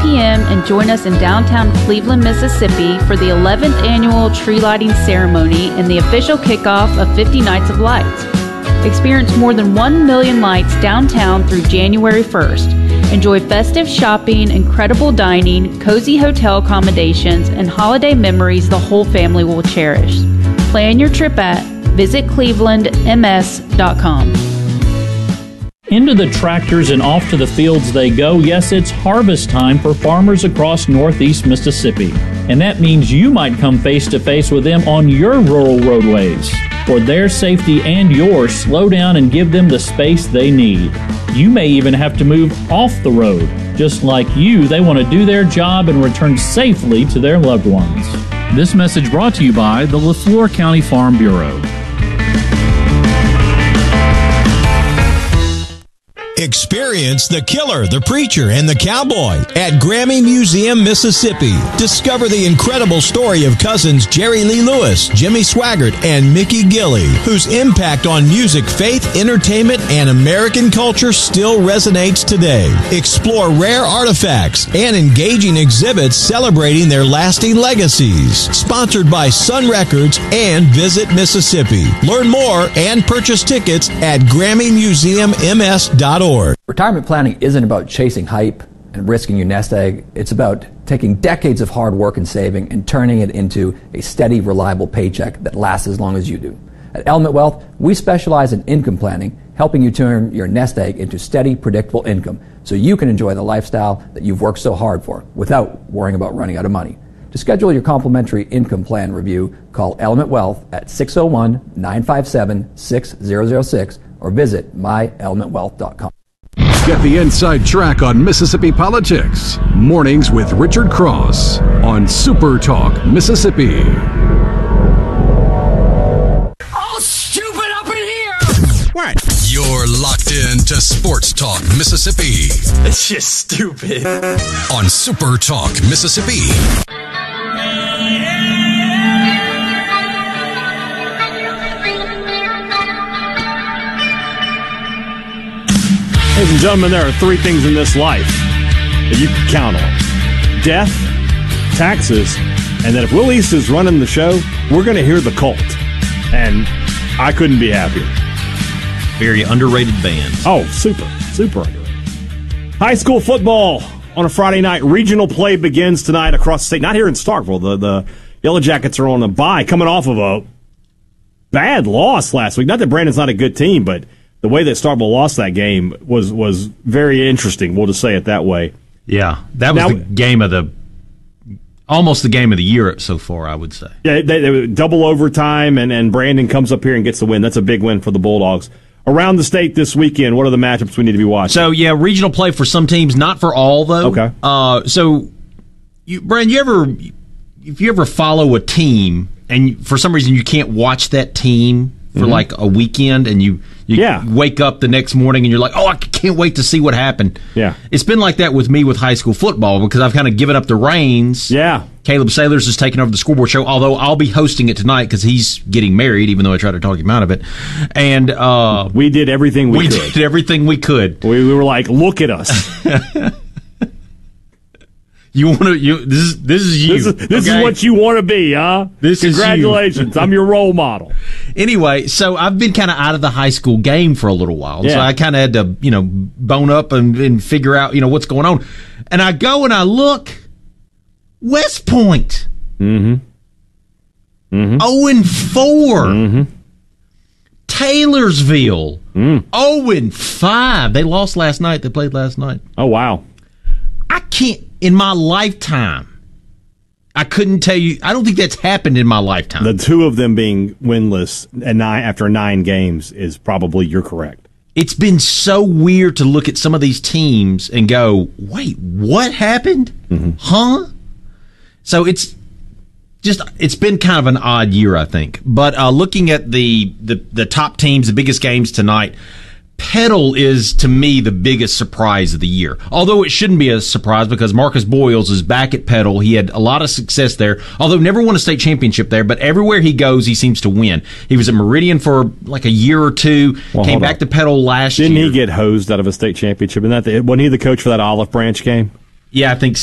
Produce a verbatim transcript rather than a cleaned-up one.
p.m. and join us in downtown Cleveland, Mississippi for the eleventh annual tree lighting ceremony and the official kickoff of fifty Nights of Lights. Experience more than one million lights downtown through January first. Enjoy festive shopping, incredible dining, cozy hotel accommodations, and holiday memories the whole family will cherish. Plan your trip at visit cleveland m s dot com. Into the tractors and off to the fields they go. Yes, it's harvest time for farmers across northeast Mississippi. And that means you might come face to face with them on your rural roadways. For their safety and yours, slow down and give them the space they need. You may even have to move off the road. Just like you, they want to do their job and return safely to their loved ones. This message brought to you by the LeFlore County Farm Bureau. Experience the killer, the preacher, and the cowboy at Grammy Museum, Mississippi. Discover the incredible story of cousins Jerry Lee Lewis, Jimmy Swaggart, and Mickey Gilley, whose impact on music, faith, entertainment, and American culture still resonates today. Explore rare artifacts and engaging exhibits celebrating their lasting legacies. Sponsored by Sun Records and Visit Mississippi. Learn more and purchase tickets at Grammy Museum M S dot org. Retirement planning isn't about chasing hype and risking your nest egg. It's about taking decades of hard work and saving and turning it into a steady, reliable paycheck that lasts as long as you do. At Element Wealth, we specialize in income planning, helping you turn your nest egg into steady, predictable income so you can enjoy the lifestyle that you've worked so hard for without worrying about running out of money. To schedule your complimentary income plan review, call Element Wealth at six oh one, nine five seven, six zero zero six or visit my element wealth dot com. Get the inside track on Mississippi politics. Mornings with Richard Cross on Super Talk Mississippi. All stupid up in here! What? You're locked in to Sports Talk Mississippi. It's just stupid. On Super Talk Mississippi. Ladies and gentlemen, there are three things in this life that you can count on. Death, taxes, and that if Will East is running the show, we're going to hear the Cult. And I couldn't be happier. Very underrated band. Oh, super, super underrated. High school football on a Friday night. Regional play begins tonight across the state. Not here in Starkville. The, the Yellow Jackets are on a bye, coming off of a bad loss last week. Not that Brandon's not a good team, but the way that Starkville lost that game was was very interesting. We'll just say it that way. Yeah, that was now, the game of the almost the game of the year so far, I would say. Yeah, they, they, double overtime, and, and Brandon comes up here and gets the win. That's a big win for the Bulldogs. Around the state this weekend, what are the matchups we need to be watching? So, yeah, regional play for some teams, not for all, though. Okay. Uh, so, you, Brandon, you ever, if you ever follow a team, and for some reason you can't watch that team for mm-hmm. like a weekend, and you, you yeah. wake up the next morning and you're like, oh, I can't wait to see what happened. Yeah. It's been like that with me with high school football because I've kind of given up the reins. Yeah. Caleb Sailors has taken over the scoreboard show, although I'll be hosting it tonight because he's getting married, even though I tried to talk him out of it. And uh, we did everything we, we could. We did everything we could. We, we were like, look at us. You want to? You this is this is you. This, is, this okay? is what you want to be, huh? This Congratulations, is you. I'm your role model. Anyway, so I've been kind of out of the high school game for a little while, yeah. so I kind of had to, you know, bone up and, and figure out, you know, what's going on. And I go and I look, West Point, mm-hmm, mm-hmm. zero and four. Mm-hmm. Taylorsville, mm. zero and five. They lost last night. They played last night. Oh wow! I can't. In my lifetime, I couldn't tell you. I don't think that's happened in my lifetime. The two of them being winless and nine, after nine games is probably, you're correct. It's been so weird to look at some of these teams and go, wait, what happened? Mm-hmm. Huh? So it's just, it's been kind of an odd year, I think. But uh, looking at the, the, the top teams, the biggest games tonight, Petal is, to me, the biggest surprise of the year. Although it shouldn't be a surprise because Marcus Boyles is back at Petal. He had a lot of success there, although never won a state championship there, but everywhere he goes, he seems to win. He was at Meridian for like a year or two, well, came back on. to Petal last Didn't year. Didn't he get hosed out of a state championship? Isn't that the, wasn't he the coach for that Olive Branch game? Yeah, I think